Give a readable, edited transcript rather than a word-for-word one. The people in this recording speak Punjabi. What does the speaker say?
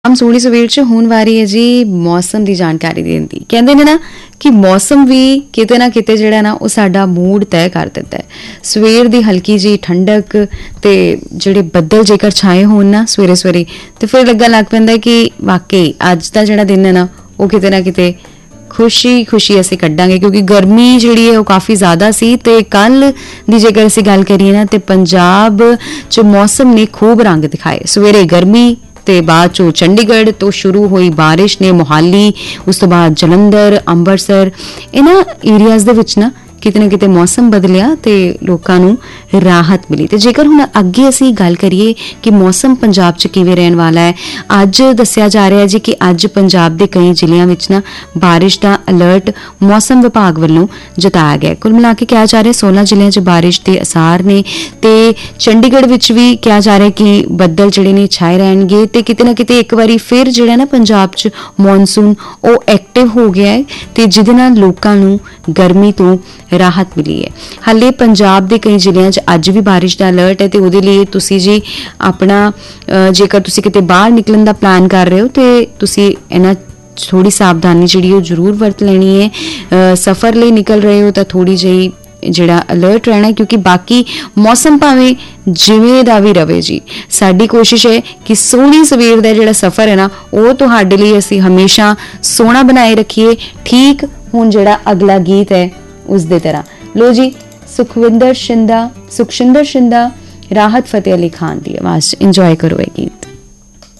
ਆਮ ਸੋਹਣੀ ਸਵੇਰ 'ਚ ਹੋਣ ਵਾਰੀ ਹੈ ਜੀ ਮੌਸਮ ਦੀ ਜਾਣਕਾਰੀ ਦੇਣ ਦੀ। ਕਹਿੰਦੇ ਨੇ ਨਾ ਕਿ ਮੌਸਮ ਵੀ ਕਿਤੇ ਨਾ ਕਿਤੇ ਜਿਹੜਾ ਨਾ ਉਹ ਸਾਡਾ ਮੂਡ ਤੈਅ ਕਰ ਦਿੰਦਾ ਹੈ। ਸਵੇਰ ਦੀ ਹਲਕੀ ਜੀ ਠੰਡਕ ਤੇ ਜਿਹੜੇ ਬੱਦਲ ਜੇਕਰ ਛਾਏ ਹੋਣ ਨਾ ਸਵੇਰੇ ਸਵੇਰੇ ਤੇ ਫਿਰ ਲੱਗਣ ਲੱਗ ਪੈਂਦਾ ਕਿ ਵਾਕਈ ਅੱਜ ਦਾ ਜਿਹੜਾ ਦਿਨ ਹੈ ਨਾ ਉਹ ਕਿਤੇ ਨਾ ਕਿਤੇ ਖੁਸ਼ੀ ਖੁਸ਼ੀ ਅਸੀਂ ਕੱਢਾਂਗੇ, ਕਿਉਂਕਿ ਗਰਮੀ ਜਿਹੜੀ ਹੈ ਉਹ ਕਾਫੀ ਜ਼ਿਆਦਾ ਸੀ। ਤੇ ਕੱਲ ਦੀ ਜੇਕਰ ਅਸੀਂ ਗੱਲ ਕਰੀਏ ਨਾ ਤੇ ਪੰਜਾਬ 'ਚ ਮੌਸਮ ਨੇ ਖੂਬ ਰੰਗ ਦਿਖਾਏ। ਸਵੇਰੇ ਗਰਮੀ ਤੇ ਬਾਅਦ ਚੋਂ ਚੰਡੀਗੜ੍ਹ ਤੋਂ ਸ਼ੁਰੂ ਹੋਈ ਬਾਰਿਸ਼ ਨੇ ਮੁਹਾਲੀ, ਉਸ ਤੋਂ ਬਾਅਦ ਜਲੰਧਰ, ਅੰਮ੍ਰਿਤਸਰ, ਇਹਨਾਂ ਏਰੀਆਜ਼ ਦੇ ਵਿੱਚ ਨਾ ਕਿਤੇ ਮੌਸਮ ਬਦਲਿਆ ਤੇ ਲੋਕਾਂ ਨੂੰ ਰਾਹਤ ਮਿਲੀ। ਤੇ ਜੇਕਰ ਹੁਣ ਅੱਗੇ ਅਸੀਂ ਗੱਲ ਕਰੀਏ ਕਿ ਮੌਸਮ ਪੰਜਾਬ 'ਚ ਕਿਵੇਂ ਰਹਿਣ ਵਾਲਾ ਹੈ, ਅੱਜ ਦੱਸਿਆ ਜਾ ਰਿਹਾ ਜੀ ਕਿ ਅੱਜ ਪੰਜਾਬ ਦੇ ਕਈ ਜ਼ਿਲ੍ਹਿਆਂ ਵਿੱਚ ਨਾ ਬਾਰਿਸ਼ ਦਾ ਅਲਰਟ ਮੌਸਮ ਵਿਭਾਗ ਵੱਲੋਂ ਜਤਾਇਆ ਗਿਆ। ਕੁੱਲ ਮਿਲਾ ਕੇ ਕਿਹਾ ਜਾ ਰਿਹਾ 16 ਜ਼ਿਲ੍ਹਿਆਂ 'ਚ ਬਾਰਿਸ਼ ਦੇ ਅਸਾਰ ਨੇ ਤੇ ਚੰਡੀਗੜ੍ਹ ਵਿੱਚ ਵੀ ਕਿਹਾ ਜਾ ਰਿਹਾ ਕਿ ਬੱਦਲ ਜਿਹੜੇ ਨੇ ਛਾਏ ਰਹਿਣਗੇ ਤੇ ਕਿਤੇ ਨਾ ਕਿਤੇ ਇੱਕ ਵਾਰੀ ਫਿਰ ਜਿਹੜਾ ਨਾ ਪੰਜਾਬ 'ਚ ਮੌਨਸੂਨ ਉਹ ਐਕਟਿਵ ਹੋ ਗਿਆ ਹੈ ਤੇ ਜਿਹਦੇ ਨਾਲ ਲੋਕਾਂ ਨੂੰ ਗਰਮੀ ਤੋਂ ਰਾਹਤ ਮਿਲੀ ਹੈ। ਹਾਲੇ ਪੰਜਾਬ ਦੇ ਕਈ ਜ਼ਿਲ੍ਹਿਆਂ 'ਚ ਅੱਜ ਵੀ ਬਾਰਿਸ਼ ਦਾ ਅਲਰਟ ਹੈ ਤੇ ਉਹਦੇ ਲਈ ਤੁਸੀਂ ਜੀ ਆਪਣਾ ਜੇਕਰ ਤੁਸੀਂ ਕਿਤੇ ਬਾਹਰ ਨਿਕਲਣ ਦਾ ਪਲਾਨ ਕਰ ਰਹੇ ਹੋ ਤੇ ਤੁਸੀਂ ਇਹਨਾਂ ਥੋੜੀ ਸਾਵਧਾਨੀ ਜਿਹੜੀ ਉਹ ਜ਼ਰੂਰ ਵਰਤ ਲੈਣੀ ਹੈ। ਸਫ਼ਰ ਲਈ ਨਿਕਲ ਰਹੇ ਹੋ ਤਾਂ ਥੋੜੀ ਜਿਹੀ ਜਿਹੜਾ ਅਲਰਟ ਰਹਿਣਾ, ਕਿਉਂਕਿ ਬਾਕੀ ਮੌਸਮ ਭਾਵੇਂ ਜਿਵੇਂ ਦਾ ਵੀ ਰਵੇ ਜੀ, ਸਾਡੀ ਕੋਸ਼ਿਸ਼ ਹੈ ਕਿ ਸੋਹਣੀ ਸਵੇਰ ਦਾ ਜਿਹੜਾ ਸਫ਼ਰ ਹੈ ਨਾ ਉਹ ਤੁਹਾਡੇ ਲਈ ਅਸੀਂ ਹਮੇਸ਼ਾ ਸੋਹਣਾ ਬਣਾਏ ਰੱਖੀਏ। ਠੀਕ ਹੁਣ ਜਿਹੜਾ ਅਗਲਾ ਗੀਤ ਹੈ ਉਸ ਦੇ ਤਰ੍ਹਾਂ ਲੋ ਜੀ, ਸੁਖਸ਼ਿੰਦਰ ਸ਼ਿੰਦਾ, ਰਾਹਤ ਫਤਿਹ ਅਲੀ ਖਾਨ ਦੀ ਆਵਾਜ਼ 'ਚ ਇੰਜੋਏ ਕਰੋ ਇਹ ਗੀਤ।